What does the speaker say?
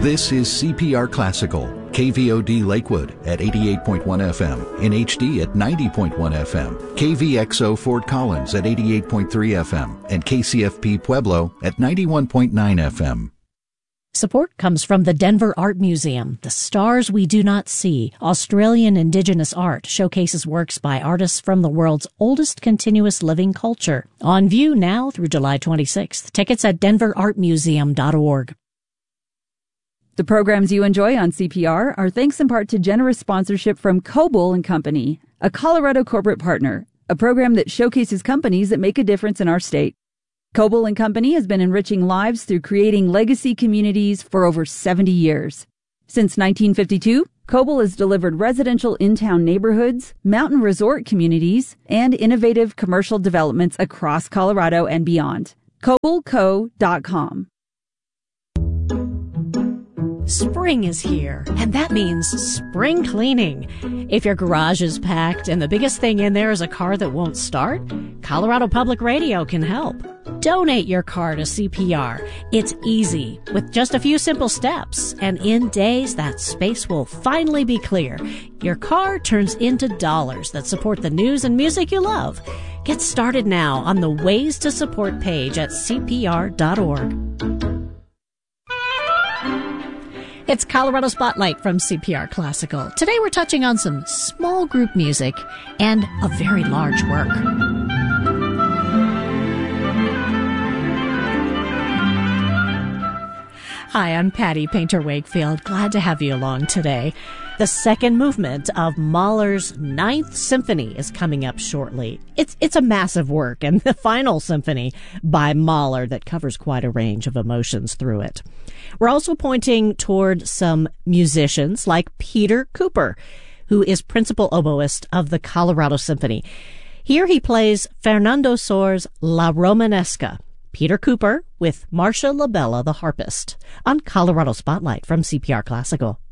This is CPR Classical, KVOD Lakewood at 88.1 FM, in HD at 90.1 FM, KVXO Fort Collins at 88.3 FM, and KCFP Pueblo at 91.9 FM. Support comes from the Denver Art Museum. The Stars We Do Not See, Australian Indigenous art, showcases works by artists from the world's oldest continuous living culture. On view now through July 26th. Tickets at denverartmuseum.org. The programs you enjoy on CPR are thanks in part to generous sponsorship from Coble & Company, a Colorado corporate partner, a program that showcases companies that make a difference in our state. Coble & Company has been enriching lives through creating legacy communities for over 70 years. Since 1952, Coble has delivered residential in-town neighborhoods, mountain resort communities, and innovative commercial developments across Colorado and beyond. CobleCo.com. Spring is here, and that means spring cleaning. If your garage is packed and the biggest thing in there is a car that won't start, Colorado Public Radio can help. Donate your car to CPR. It's easy, with just a few simple steps, and in days that space will finally be clear. Your car turns into dollars that support the news and music you love. Get started now on the Ways to Support page at CPR.org. It's Colorado Spotlight from CPR Classical. Today we're touching on some small group music and a very large work. Hi, I'm Patty Painter Wakefield. Glad to have you along today. The second movement of Mahler's Ninth Symphony is coming up shortly. It's a massive work, and the final symphony by Mahler that covers quite a range of emotions through it. We're also pointing toward some musicians like Peter Cooper, who is principal oboist of the Colorado Symphony. Here he plays Fernando Sor's La Romanesca. Peter Cooper with Marcia LaBella, the harpist, on Colorado Spotlight from CPR Classical.